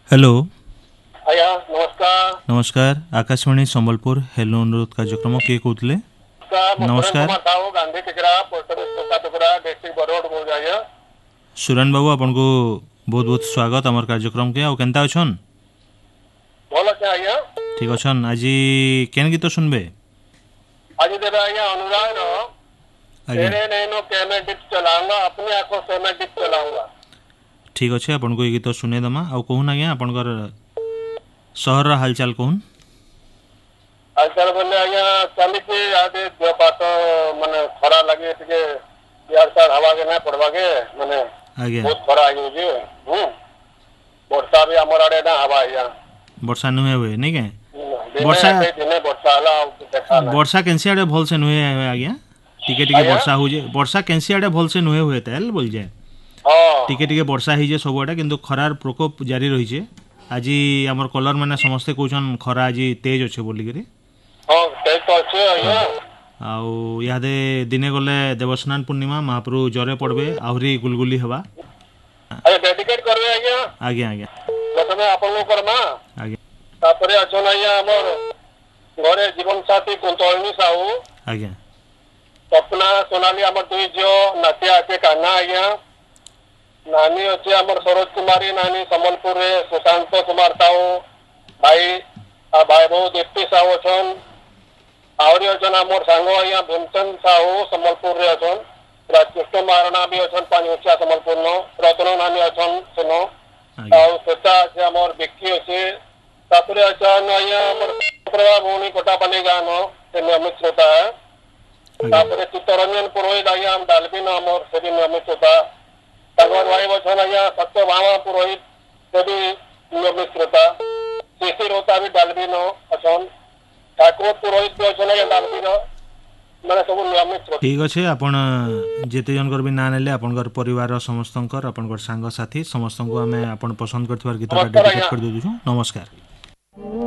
Hello. आज्ञा नमस्कार। नमस्कार। आकाशवाणी संबलपुर हेलो अनुरोध कार्यक्रम किए कहते। मुरन नमस्कार। कुमार साहू गांधी टिकरा पोस्ट ऑफिस कोटा टुकड़ा डिस्ट्रिक्ट बरोड बोल जाइए। सुरन बाबू आपन को बहुत बहुत स्वागत आमर कार्यक्रम के। केनता अछन? भल अच्छे आज्ञा। ठीक अछन। आज केन गीत सुनबे? आज देवे आज्ञा अनुराग नो आज्ञा तेरे नैनो के मैं डिप चलाऊंगा अपनी आंखों से मैं डिप चलाऊंगा। ठीक अच्छे आपन को ये गीत सुने दमा। आ कहून आज्ञा आपनकर शहर हालचाल कहून। आजकल बोले आज्ञा चलिए आगे जो बात माने खरा लगे टिके यार साल हवा के ना पड़वा के माने आज्ञा बहुत खरा आगे जी। वर्षा भी हमर आड़े ना हवा आज्ञा। वर्षा नुहे हुए नहीं के? वर्षा दिने वर्षा आला देखा ना। वर्षा केनसी आड़े भल से नुहे आज्ञा? टिके टिके आज्ञा? वर्षा हो जे वर्षा केनसी आड़े भल से नुहे हुए तेल बोल जाए। हां टिके टिके वर्षा ही जे सबआडे किंतु खरार प्रकोप जारी रही छे। आज आमर कलर मैंने समस्ते कहछन खरा आज तेज अच्छे बोली करी। हां तेज तो अच्छे आज्ञा। आउ यादे दिने गले देवस्नान पूर्णिमा महाप्रभु जरे पड़बे आहरी गुलगुली हवा। अरे डेडिकेट करबे आज्ञा। आज्ञा आज्ञा प्रथमे आपन को करमा आज्ञा तापरे अछन आज्ञा हमर घरे जीवन साथी कुंतळनी साहू आज्ञा सपना सोनाली हमर दुई जो नातिया आके कान्हा आज्ञा। नानी अच्छे हमर सरोज कुमारी नानी संबलपुर रे सुशांत कुमार साहू भाई आ भाई बहु दीप्ति साहू अछन। आवरी अछन हमर सांगो आज्ञा भीमचंद साहू संबलपुर रे अछन। राजकृष्ण महाराणा भी अछन पांचमुखिया संबलपुर नो। रत्न नानी अछन सुनो आज्ञा ଆଉ ସେଟା ଅଛି ଆମର ବିକି ଅଛି। ତାପରେ ଅଛନ୍ ଆଜ୍ଞା ଆମର ପ୍ରଭା ଭଉଣୀ କୋଟାପାଲି ଗାଁ ନ ସେ ନିୟମିତ ଶ୍ରୋତା। ତାପରେ ଚିତ୍ତରଞ୍ଜନ ପୁରୋହିତ ଆଜ୍ଞା ଡାଲବିନ ଆମର ସେ ବି ନିୟମିତ ଶ୍ରୋତା। ତାଙ୍କର ଭାଇ ଅଛନ୍ ଆଜ୍ଞା ସତ୍ୟଭାମା ପୁରୋହିତ ସେ ବି ନିୟମିତ ଶ୍ରୋତା। ଶିଶିର ହୋତା ବି ଡାଲବିନ ଅଛନ୍। ଠାକୁର ପୁରୋହିତ ବି ଅଛନ୍ ଆଜ୍ଞା ଡାଲବିନ ମାନେ ସବୁ ନିୟମିତ ଶ୍ରୋତା। ठीक अच्छे आपण जेते जनकर भी ना नेले आपनकर परिवार समस्तंकर आपनकर सांग साथी समस्त को आमे आपण पसंद करथिबार गीतटा नमस्कार डेडिकेट आज्ञा। कर देउ। नमस्कार।